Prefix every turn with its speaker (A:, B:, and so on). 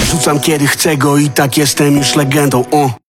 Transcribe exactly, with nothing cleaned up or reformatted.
A: Rzucam kiedy chcę go i tak jestem już legendą. uh.